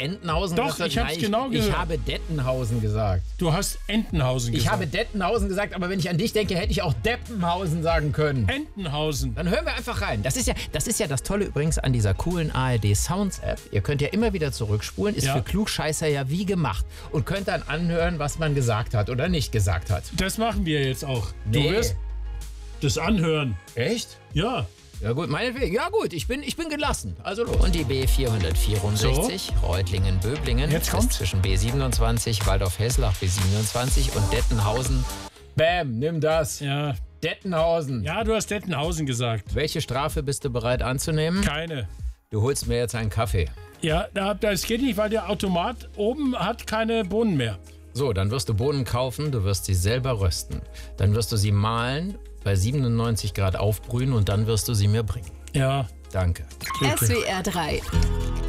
Entenhausen Doch, gesagt? ich hab's Nein, genau ich gehört. habe Dettenhausen gesagt. Du hast Entenhausen gesagt. Ich habe Dettenhausen gesagt, aber wenn ich an dich denke, hätte ich auch Deppenhausen sagen können. Entenhausen. Dann hören wir einfach rein. Das ist ja das Tolle übrigens an dieser coolen ARD Sounds App. Ihr könnt ja immer wieder zurückspulen. Ist für Klugscheißer ja wie gemacht. Und könnt dann anhören, was man gesagt hat oder nicht gesagt hat. Das machen wir jetzt auch. Nee. Du wirst das anhören. Echt? Ja. Ja gut, meinetwegen. Ja gut, ich bin gelassen. Also los. Und die B464, Reutlingen-Böblingen, Jetzt kommt zwischen B27, Waldorf-Hesslach B27 und Dettenhausen. Bam, nimm das. Ja. Dettenhausen. Ja, du hast Dettenhausen gesagt. Welche Strafe bist du bereit anzunehmen? Keine. Du holst mir jetzt einen Kaffee. Ja, das geht nicht, weil der Automat oben hat keine Bohnen mehr. So, dann wirst du Bohnen kaufen, du wirst sie selber rösten. Dann wirst du sie mahlen, bei 97 Grad aufbrühen und dann wirst du sie mir bringen. Ja. Danke. SWR 3